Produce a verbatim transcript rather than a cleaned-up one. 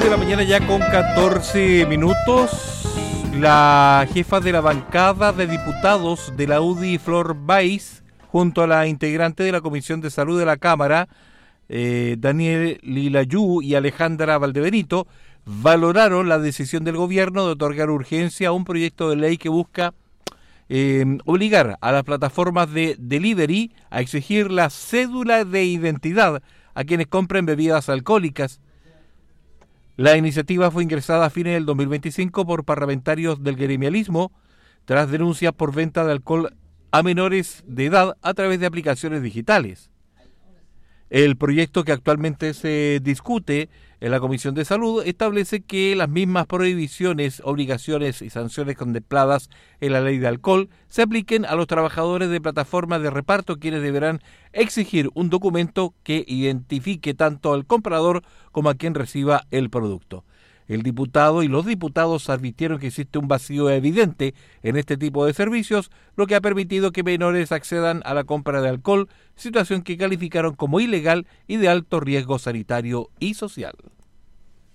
De la mañana ya con catorce minutos, la jefa de la bancada de diputados de la U D I, Flor Báez, junto a la integrante de la Comisión de Salud de la Cámara, eh, Daniel Lilayú y Alejandra Valdebenito, valoraron la decisión del gobierno de otorgar urgencia a un proyecto de ley que busca eh, obligar a las plataformas de delivery a exigir la cédula de identidad a quienes compren bebidas alcohólicas. La iniciativa fue ingresada a fines del dos mil veinticinco por parlamentarios del gremialismo tras denuncias por venta de alcohol a menores de edad a través de aplicaciones digitales. El proyecto que actualmente se discute en la Comisión de Salud establece que las mismas prohibiciones, obligaciones y sanciones contempladas en la ley de alcohol se apliquen a los trabajadores de plataformas de reparto, quienes deberán exigir un documento que identifique tanto al comprador como a quien reciba el producto. El diputado y los diputados advirtieron que existe un vacío evidente en este tipo de servicios, lo que ha permitido que menores accedan a la compra de alcohol, situación que calificaron como ilegal y de alto riesgo sanitario y social.